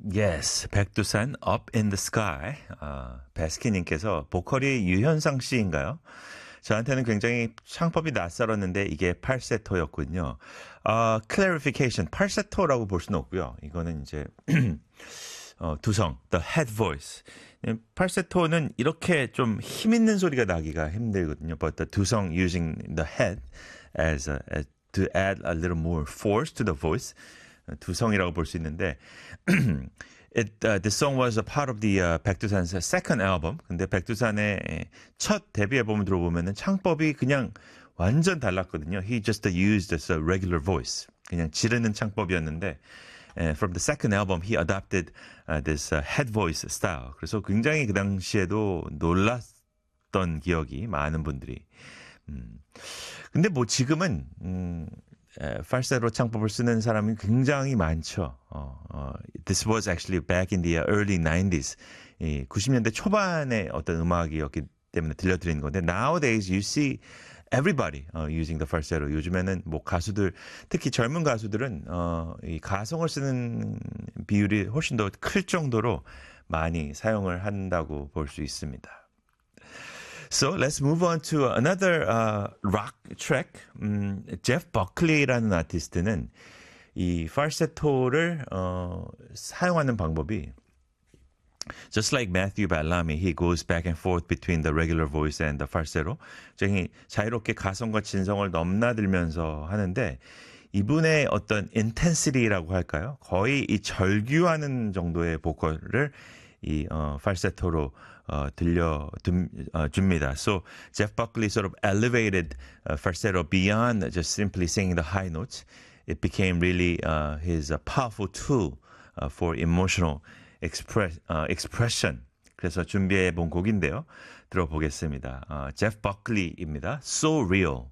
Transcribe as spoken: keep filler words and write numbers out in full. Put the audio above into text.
Yes, 백두산 Up in the Sky. 아, 베스키님께서 보컬이 유현상 씨인가요? 저한테는 굉장히 창법이 낯설었는데 이게 팔세토였군요. 아, clarification, 팔세토라고 볼 수는 없고요. 이거는 이제 어, 두성, the head voice. 팔세토는 이렇게 좀 힘 있는 소리가 나기가 힘들거든요. But the 두성 using the head as, a, as to add a little more force to the voice. 두성이라고 볼 수 있는데 It, uh, this song was a part of the uh, 백두산's second album. 근데 백두산의 첫 데뷔 앨범을 들어보면은 창법이 그냥 완전 달랐거든요. He just used this uh, regular voice. 그냥 지르는 창법이었는데 uh, from the second album he adopted uh, this uh, head voice style. 그래서 굉장히 그 당시에도 놀랐던 기억이 많은 분들이. 음. 근데 뭐 지금은 음, 팔세로 창법을 쓰는 사람이 굉장히 많죠. 어, 어, this was actually back in the early nineties. 이 구십 년대 초반의 어떤 음악이었기 때문에 들려드리는 건데 nowadays you see everybody uh, using the falsetto. 요즘에는 뭐 가수들 특히 젊은 가수들은 어, 이 가성을 쓰는 비율이 훨씬 더 클 정도로 많이 사용을 한다고 볼 수 있습니다. So let's move on to another uh, rock track. 음, 제프 버클리라는 아티스트는 이 falsetto를 어, 사용하는 방법이 just like Matthew Bellamy, he goes back and forth between the regular voice and the falsetto. 굉장히 자유롭게 가성과 진성을 넘나들면서 하는데 이분의 어떤 intensity라고 할까요? 거의 이 절규하는 정도의 보컬을 이 어, falsetto로 어, 들려 둠, 어, 줍니다. So Jeff Buckley sort of elevated uh, falsetto beyond just simply singing the high notes. It became really uh, his uh, powerful tool uh, for emotional express, uh, expression. 그래서 준비해 본 곡인데요. 들어보겠습니다. 어, Jeff Buckley입니다. So Real.